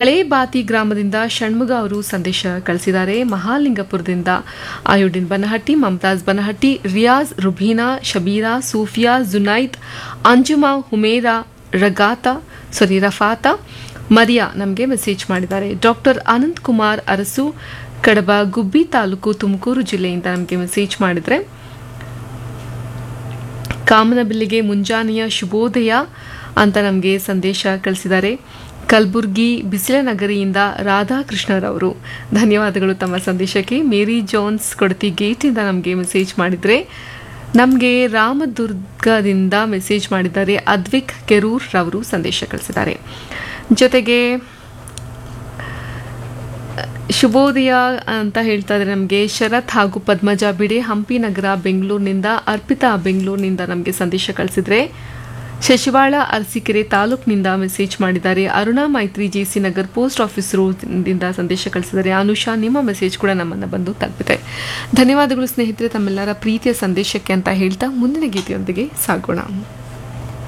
ಹಳೇ ಬಾತಿ ಗ್ರಾಮದಿಂದ ಷಣ್ಮುಗ ಅವರು ಸಂದೇಶ ಕಳಿಸಿದ್ದಾರೆ. ಮಹಾಲಿಂಗಪುರದಿಂದ ಆಯುಡಿನ್ ಬನಹಟ್ಟಿ, ಮಮತಾಜ್ ಬನಹಟ್ಟಿ, ರಿಯಾಜ್, ರುಬೀನಾ, ಶಬೀರಾ, ಸೂಫಿಯಾ, ಜುನೈದ್, ಅಂಜುಮಾ, ಹುಮೇರಾ, ರಫಾತಾ, ಮರಿಯಾ ನಮಗೆ ಮೆಸೇಜ್ ಮಾಡಿದ್ದಾರೆ. ಡಾಕ್ಟರ್ ಅನಂತ್ ಕುಮಾರ್ ಅರಸು, ಕಡಬ, ಗುಬ್ಬಿ ತಾಲೂಕು, ತುಮಕೂರು ಜಿಲ್ಲೆಯಿಂದ ನಮಗೆ ಮೆಸೇಜ್ ಮಾಡಿದರೆ, ಕಾಮನಬಿಲ್ಲಿಗೆ ಮುಂಜಾನೆಯ ಶುಭೋದಯ ಅಂತ ನಮಗೆ ಸಂದೇಶ ಕಳಿಸಿದ್ದಾರೆ. ಕಲಬುರ್ಗಿ ಬಿಸಿಲನಗರಿಯಿಂದ ರಾಧಾಕೃಷ್ಣರವರು ಧನ್ಯವಾದಗಳು ತಮ್ಮ ಸಂದೇಶಕ್ಕೆ. ಮೇರಿ ಜಾನ್ಸ್ ಕೊಡತಿ ಗೇಟಿಂದ ನಮಗೆ ಮೆಸೇಜ್ ಮಾಡಿದರೆ, ನಮಗೆ ರಾಮದುರ್ಗದಿಂದ ಮೆಸೇಜ್ ಮಾಡಿದ್ದಾರೆ. ಅದ್ವಿಕ್ ಕೆರೂರ್ ರವರು ಸಂದೇಶ ಕಳಿಸಿದ್ದಾರೆ. ಜೊತೆಗೆ ಶುಭೋದಯ ಅಂತ ಹೇಳ್ತಾ ಇದ್ದಾರೆ ನಮಗೆ ಶರತ್ ಹಾಗೂ ಪದ್ಮಜ ಬಿಡೆ ಹಂಪಿ ನಗರ ಬೆಂಗಳೂರಿನಿಂದ. ಅರ್ಪಿತಾ ಬೆಂಗಳೂರಿನಿಂದ ನಮಗೆ ಸಂದೇಶ ಕಳಿಸಿದರೆ, ಶಶಿವಾಳ ಅರಸೀಕೆರೆ ತಾಲೂಕಿನಿಂದ ಮೆಸೇಜ್ ಮಾಡಿದ್ದಾರೆ. ಅರುಣಾ ಮೈತ್ರಿ ಜೆಸಿ ನಗರ್ ಪೋಸ್ಟ್ ಆಫೀಸ್ ರೋಡ್ನಿಂದ ಸಂದೇಶ ಕಳಿಸಿದ್ದಾರೆ. ಅನುಷಾ, ನಿಮ್ಮ ಮೆಸೇಜ್ ಕೂಡ ನಮ್ಮನ್ನು ಬಂದು ತಲುಪಿದೆ. ಧನ್ಯವಾದಗಳು ಸ್ನೇಹಿತರೆ ತಮ್ಮೆಲ್ಲರ ಪ್ರೀತಿಯ ಸಂದೇಶಕ್ಕೆ ಅಂತ ಹೇಳ್ತಾ ಮುಂದಿನ ಗೀತೆಯೊಂದಿಗೆ ಸಾಗೋಣ.